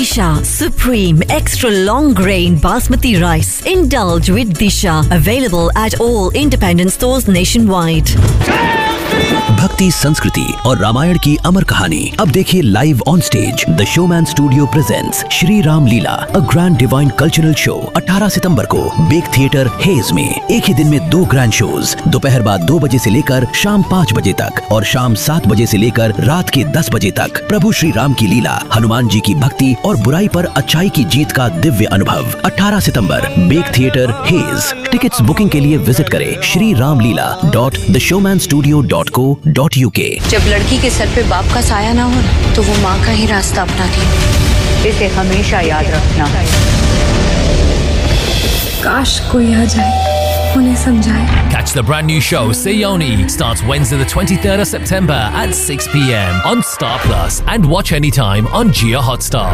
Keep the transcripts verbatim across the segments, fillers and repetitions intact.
Disha Supreme Extra Long Grain Basmati Rice. Indulge with Disha. Available at all independent stores nationwide. भक्ति, संस्कृति और रामायण की अमर कहानी अब देखिए live on stage. The showman studio presents Shri Ram Leela, a grand divine cultural show अठारह सितंबर को bake theatre hedge में। एक ही दिन में दो ग्रैंड शोज, दोपहर बाद दो बजे से लेकर शाम पाँच बजे तक और शाम सात बजे से लेकर रात के दस बजे तक। प्रभु श्री राम की लीला, हनुमान जी की भक्ति और बुराई पर अच्छाई की जीत का दिव्य अनुभव। अठारह सितंबर bake theatre hedge. Tickets booking के लिए विजिट करें श्री राम लीला dot the showman studio dot co dot UK. जब लड़की के सर पे बाप का साया ना हो तो वो माँ का ही रास्ता अपनाती है। इसे हमेशा याद रखना। काश कोई आ जाए, उन्हें समझाए। Catch the brand new show Sayoni starts Wednesday the twenty-third of September at six p.m. on Star Plus and watch anytime on Jio Hotstar.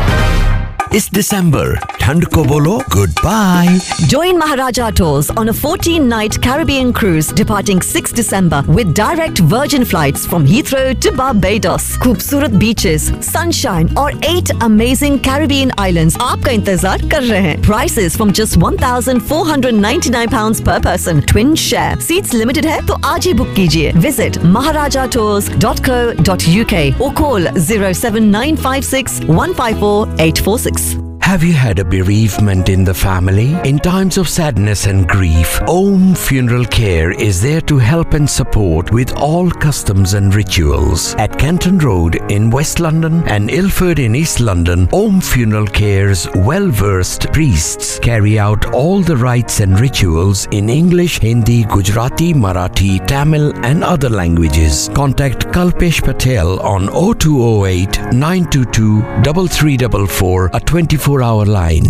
इस दिसंबर ठंड को बोलो good bye. Join Maharaja Tours on a fourteen-night Caribbean cruise departing sixth December with direct Virgin flights from Heathrow to Barbados. खूबसूरत beaches, sunshine और eight amazing Caribbean islands आपका इंतजार कर रहे हैं। Prices from just one thousand four hundred ninety-nine pounds per person. Twin share. Seats limited है तो आज ही बुक कीजिए। Visit maharaja tours dot co dot uk or call zero seven nine five six one five four eight four six. Have you had a bereavement in the family? In times of sadness and grief, Om Funeral Care is there to help and support with all customs and rituals. At Canton Road in West London and Ilford in East London, Om Funeral Care's well-versed priests carry out all the rites and rituals in English, Hindi, Gujarati, Marathi, Tamil and other languages. Contact Kalpesh Patel on oh two oh eight nine two two three three four four, a twenty-four hour line.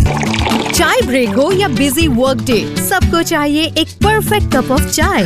चाय break हो या busy work day, सबको चाहिए एक perfect cup of चाय।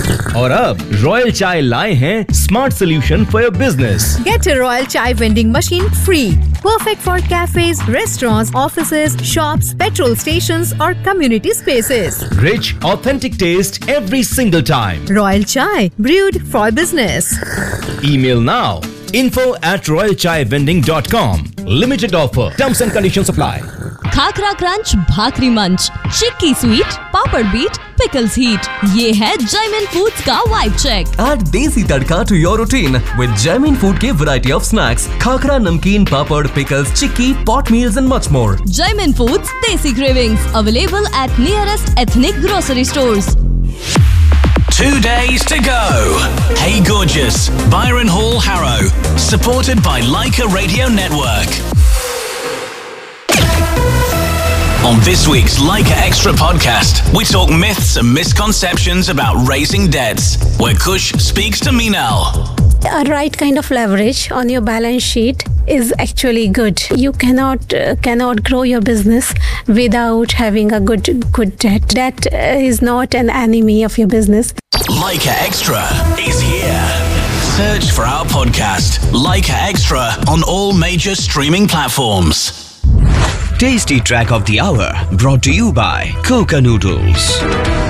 और अब royal चाय लाए हैं smart solution for your business. Get a Royal Chai vending machine free. Perfect for cafes, restaurants, offices, shops, petrol stations or community spaces. Rich, authentic taste every single time. Royal Chai, brewed for business. Email now. info at royal chai vending dot com. Limited offer. Terms and conditions apply. Khakhra crunch, भाकरी मंच, चिक्की sweet, पापड़ beat, pickles heat. ये है Jaymin foods का vibe check. Add देसी तड़का to your routine with Jaimin Food के variety of snacks, khakhra, नमकीन, पापड़, pickles, chikki, pot meals and much more. Jaimin Foods Desi Cravings available at nearest ethnic grocery stores. Two days to go. Hey Gorgeous, Byron Hall, Harrow. Supported by Leica Radio Network. On this week's Leica Extra podcast, we talk myths and misconceptions about raising debts, where Kush speaks to Meenal. A right kind of leverage on your balance sheet is actually good. You cannot uh, cannot grow your business without having a good good debt. Debt uh, is not an enemy of your business. Leica Extra is here. Search for our podcast, Leica Extra, on all major streaming platforms. Tasty track of the hour brought to you by Coca Noodles.